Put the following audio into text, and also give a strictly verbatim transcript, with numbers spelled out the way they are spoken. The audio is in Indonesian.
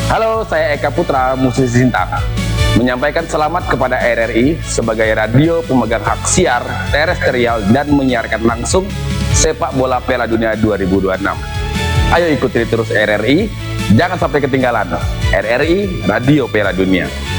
Halo, saya Eka Putra, musisi Sintang, menyampaikan selamat kepada R R I sebagai radio pemegang hak siar terestrial dan menyiarkan langsung sepak bola Piala Dunia dua ribu dua puluh enam. Ayo ikuti terus R R I, jangan sampai ketinggalan. R R I, Radio Piala Dunia.